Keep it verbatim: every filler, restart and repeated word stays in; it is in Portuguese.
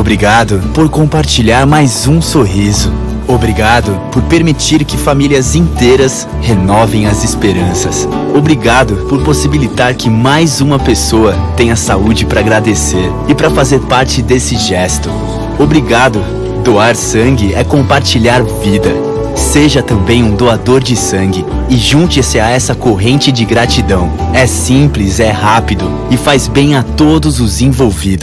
Obrigado por compartilhar mais um sorriso. Obrigado por permitir que famílias inteiras renovem as esperanças. Obrigado por possibilitar que mais uma pessoa tenha saúde para agradecer e para fazer parte desse gesto. Obrigado. Doar sangue é compartilhar vida. Seja também um doador de sangue e junte-se a essa corrente de gratidão. É simples, é rápido e faz bem a todos os envolvidos.